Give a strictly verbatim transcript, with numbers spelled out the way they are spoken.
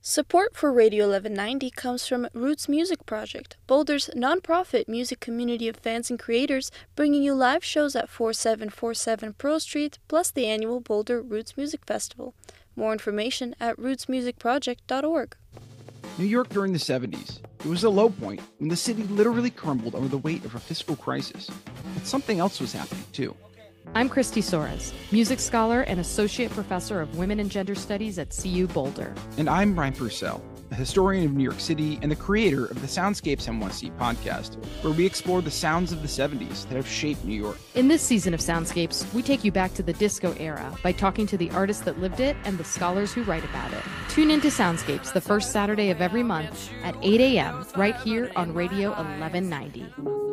Support for Radio eleven ninety comes from Roots Music Project, Boulder's nonprofit music community of fans and creators, bringing you live shows at forty-seven forty-seven Pearl Street, plus the annual Boulder Roots Music Festival. More information at roots music project dot org. New York during the seventies. It was a low point when the city literally crumbled under the weight of a fiscal crisis. But something else was happening, too. I'm Christy Soares, music scholar and associate professor of women and gender studies at C U Boulder. And I'm Brian Purcell, a historian of New York City and the creator of the Soundscapes N Y C podcast, where we explore the sounds of the seventies that have shaped New York. In this season of Soundscapes, we take you back to the disco era by talking to the artists that lived it and the scholars who write about it. Tune into Soundscapes the first Saturday of every month at eight a.m. right here on Radio eleven ninety.